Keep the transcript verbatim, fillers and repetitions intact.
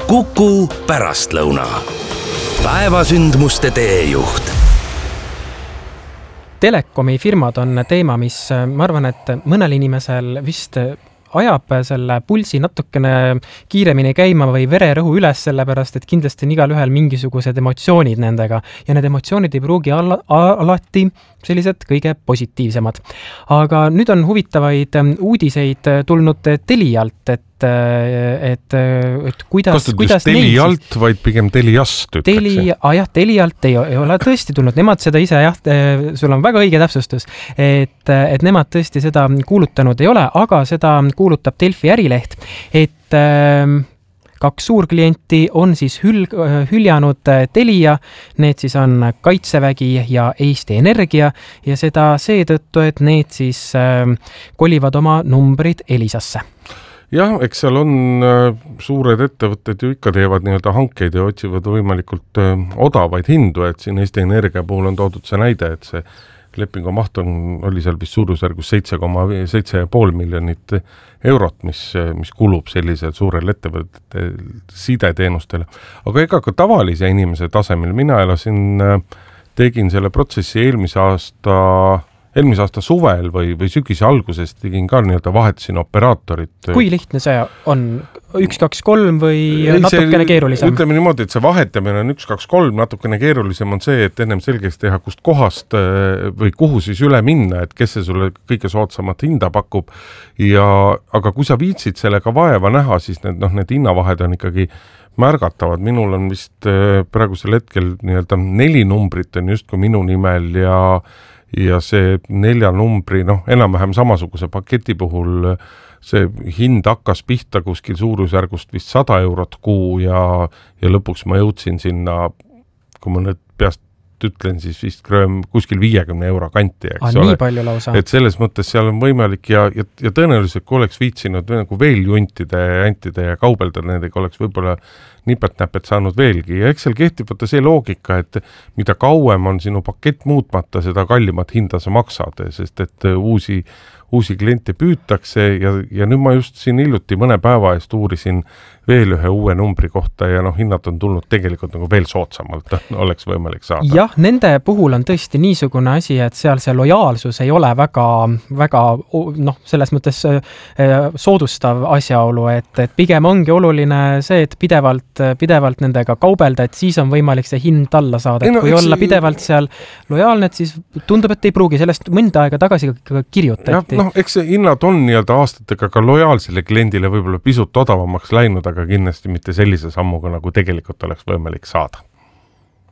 Kuku pärastlõuna. Päevasündmuste teejuht. Telekomi firmad on teema, mis ma arvan, et mõnel inimesel vist ajab selle pulsi natukene kiiremini käima või vererõhu üles, sellepärast, et kindlasti on igal ühel mingisugused emotsioonid nendega ja need emotsioonid ei pruugi al- alati sellised kõige positiivsemad. Aga nüüd on huvitavaid uudiseid tulnud Telialt, et et, et kuidas, kas kuidas Telialt, siis... vaid pigem Teliast ütleks? Teli, ah, jah, Telialt ei, ei ole tõesti tulnud, nemad seda ise, jah, sul on väga õige täpsustus, et, et nemad tõesti seda kuulutanud ei ole, aga seda kuulutab Delfi ärileht, et äh, kaks suurklienti on siis hül, hüljanud Telia, need siis on Kaitsevägi ja Eesti Energia ja seda seetõttu, et need siis äh, kolivad oma numbrid Elisasse. Jah, eks seal on äh, suured ettevõtted ju ikka teevad nii-öelda hankeid ja otsivad võimalikult äh, odavaid hindu, et siin Eesti Energia puhul on toodud see näide, et see lepingu maht on, oli seal vist suurusjärgus seitse koma seitse ja pool miljonit eurot, mis, mis kulub sellisel suurel ettevõtete sideteenustele. Aga ega ka tavalise inimese tasemel, mina elasin, tegin selle protsessi eelmise aasta eelmise aasta suvel või, või sügise alguses tegin ka nii-öelda vahetasin operaatorit. Kui lihtne see on? üks, kaks, kolm või ei, natukene see, keerulisem? Ütleme niimoodi, et see vahetamine on üks, kaks, kolm, natukene keerulisem on see, et ennem selgeks teha, kust kohast või kuhu siis üle minna, et kes see sulle kõige soodsamat hinda pakub. Ja, aga kui sa viitsid sellega vaeva näha, siis need, noh, need hinnavahed on ikkagi märgatavad. Minul on vist praegusel hetkel nii-öelda neli numbrit on justkui minu nimel ja ja see nelja numbri, noh, enam-vähem samasuguse paketi puhul see hind hakkas pihta kuskil suurusjärgust vist sada eurot kuu ja, ja lõpuks ma jõudsin sinna, kui ma nüüd peast ütlen, siis vist kuskil viiekümne euro kanti, eks ah, ole. Nii palju lausa. Et selles mõttes seal on võimalik ja, ja, ja tõenäoliselt, kui oleks viitsinud nagu veel juntide ja jantide ja kaubelda nendega, oleks võib-olla nipet-näpet saanud veelgi. Ja eks seal kehtib võtta see loogika, et mida kauem on sinu pakett muutmata, seda kallimat hinda sa maksad, sest et uusi, uusi kliente püütakse ja, ja nüüd ma just siin hiljuti mõne päeva eest uurisin veel ühe uue numbri kohta ja noh, hinnad on tulnud tegelikult nagu veel soodsamalt, oleks võimalik saada. Jah, nende puhul on tõesti niisugune asi, et seal see lojaalsus ei ole väga, väga noh, selles mõttes soodustav asjaolu, et, et pigem ongi oluline see, et pidevalt, pidevalt nendega kaubelda, et siis on võimalik see hind alla saada. No, kui olla see... pidevalt seal lojaalne, siis tundub, et ei pruugi. Sellest mõnda aega tagasi kirjutati. Noh, eks see hinnad on nii-öelda aastatega ka lojaalsele kliendile võib-olla pisut odavamaks läinud, aga kindlasti mitte sellise sammuga, nagu tegelikult oleks võimalik saada.